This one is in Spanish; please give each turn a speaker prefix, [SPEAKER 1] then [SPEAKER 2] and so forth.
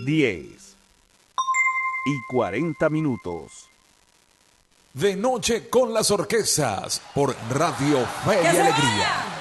[SPEAKER 1] 10:40.
[SPEAKER 2] De noche con las orquestas por Radio Fe y Alegría.